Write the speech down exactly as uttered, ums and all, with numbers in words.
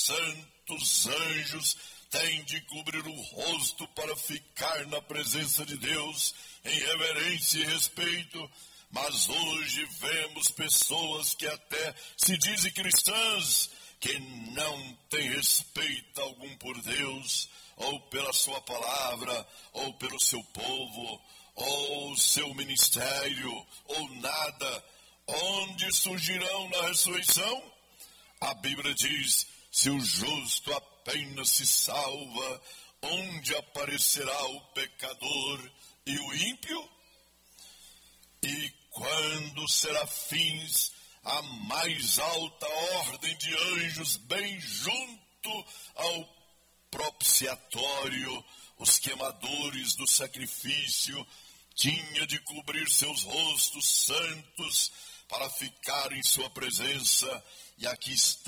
santos anjos têm de cobrir o rosto para ficar na presença de Deus em reverência e respeito. Mas hoje vemos pessoas que até se dizem cristãs, que não têm respeito algum por Deus, ou pela sua palavra, ou pelo seu povo, ou seu ministério, ou nada. Onde surgirão na ressurreição? A Bíblia diz, se o justo apenas se salva, onde aparecerá o pecador e o ímpio? E quando serafins, a mais alta ordem de anjos, bem junto ao propiciatório, os queimadores do sacrifício, tinha de cobrir seus rostos santos para ficar em sua presença. E aqui está